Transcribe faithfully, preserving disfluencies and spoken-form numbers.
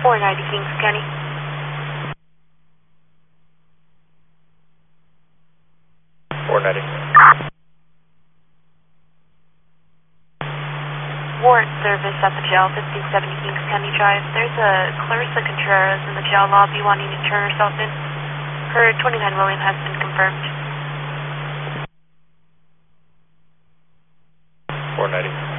four ninety Kings County. four ninety. Warrant service at the jail, fifteen seventy Kings County Drive. There's a Clarissa Contreras in the jail lobby wanting to turn herself in. Her twenty-nine William has been confirmed. four ninety.